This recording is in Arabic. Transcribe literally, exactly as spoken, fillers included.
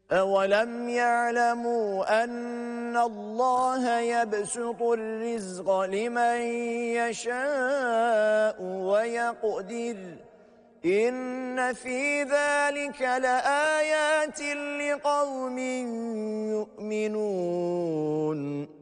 أَوَلَمْ يَعْلَمُوا أَنَّ اللَّهَ يَبْسُطُ الرِّزْقَ لِمَن يَشَاءُ وَيَقْدِرُ إِنَّ فِي ذَلِكَ لَآيَاتٍ لِقَوْمٍ يُؤْمِنُونَ